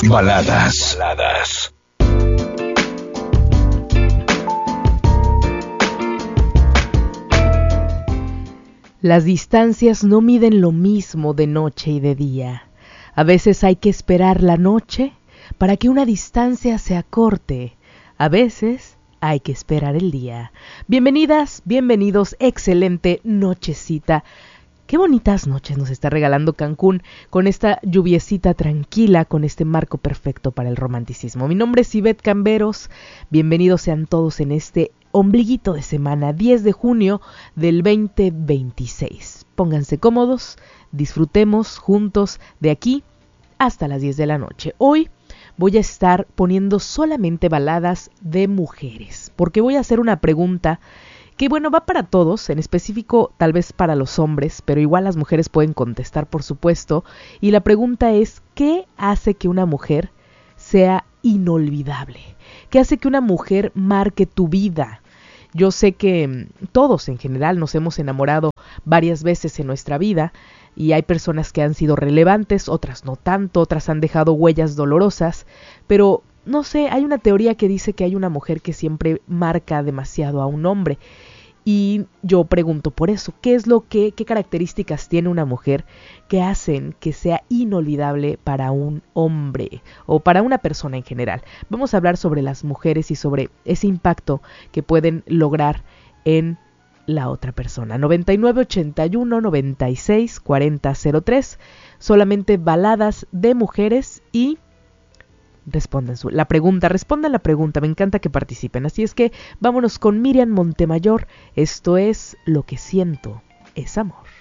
Baladas. Las distancias no miden lo mismo de noche y de día. A veces hay que esperar la noche para que una distancia se acorte. A veces hay que esperar el día. Bienvenidas, bienvenidos, excelente nochecita. Qué bonitas noches nos está regalando Cancún con esta lluviecita tranquila, con este marco perfecto para el romanticismo. Mi nombre es Ivette Camberos. Bienvenidos sean todos en este ombliguito de semana, 10 de junio del 2026. Pónganse cómodos, disfrutemos juntos de aquí hasta las 10 de la noche. Hoy voy a estar poniendo solamente baladas de mujeres, porque voy a hacer una pregunta que, bueno, va para todos, en específico tal vez para los hombres, pero igual las mujeres pueden contestar, por supuesto. Y la pregunta es, ¿qué hace que una mujer sea inolvidable? ¿Qué hace que una mujer marque tu vida? Yo sé que todos en general nos hemos enamorado varias veces en nuestra vida y hay personas que han sido relevantes, otras no tanto, otras han dejado huellas dolorosas, pero no sé, hay una teoría que dice que hay una mujer que siempre marca demasiado a un hombre. Y yo pregunto por eso, ¿qué características tiene una mujer que hacen que sea inolvidable para un hombre o para una persona en general? Vamos a hablar sobre las mujeres y sobre ese impacto que pueden lograr en la otra persona. 9981-964003, solamente baladas de mujeres y respondan la pregunta, me encanta que participen. Así es que vámonos con Miriam Montemayor. Esto es Lo que siento es amor.